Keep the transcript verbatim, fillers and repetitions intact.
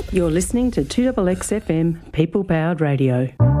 You're listening to two X X F M People Powered Radio.